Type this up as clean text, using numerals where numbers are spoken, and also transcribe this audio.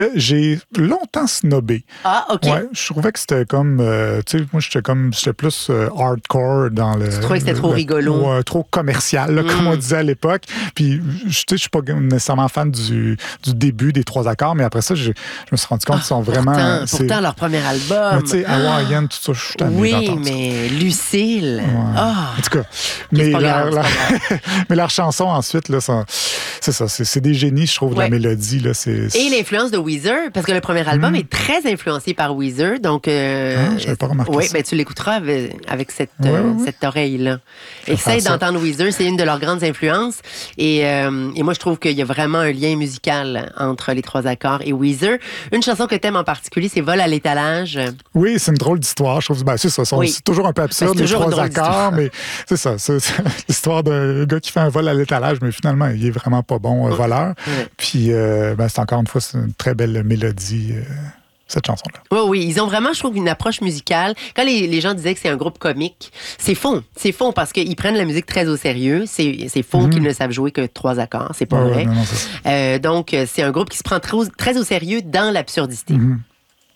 J'ai longtemps snobé. Ah, OK. Ouais, je trouvais que c'était comme... tu sais, moi, j'étais plus hardcore dans le... Tu trouvais que c'était trop rigolo? Ouais, trop commercial, là, comme on disait à l'époque. Puis, je suis pas nécessairement fan du début des 3 accords, mais après ça, je me suis rendu compte qu'ils sont vraiment... Pourtant, leur premier album. Tu sais, Hawaiian, tout ça, je suis tanné Oui, d'entendre ça. mais Lucille. Ouais. Ah. En tout cas, C'est mais, pas grave, mais leurs chansons ensuite, là, c'est ça, c'est des génies, je trouve, de la mélodie. Là, Et l'influence de Weezer, parce que le premier album est très influencé par Weezer. Donc, j'avais pas remarqué ça. Ben, tu l'écouteras avec cette oreille-là. Essaye ça. d'entendre Weezer, c'est une de leurs grandes influences. Et moi, je trouve qu'il y a vraiment un lien musical entre les 3 accords et Weezer. Une chanson que t'aimes en particulier, c'est Vol à l'étalage. Oui, c'est une drôle d'histoire. Je trouve c'est ça. C'est toujours un peu absurde, les 3 accords, mais c'est ça. C'est l'histoire d'un gars qui fait un vol à l'étalage, mais finalement, il est vraiment pas bon voleur. Puis, c'est encore une fois, c'est une très belle mélodie. Cette chanson-là. Oui, ils ont vraiment, je trouve, une approche musicale. Quand les gens disaient que c'est un groupe comique, c'est faux. C'est faux parce qu'ils prennent la musique très au sérieux. C'est faux qu'ils ne savent jouer que 3 accords. C'est pas vrai. Non, c'est ça. Donc, c'est un groupe qui se prend très au sérieux dans l'absurdité.